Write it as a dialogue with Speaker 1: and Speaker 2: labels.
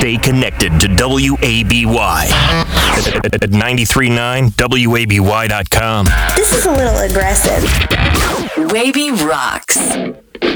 Speaker 1: Stay connected to WABY at 93.9 WABY.com.
Speaker 2: This is a little aggressive.
Speaker 3: Wavy rocks.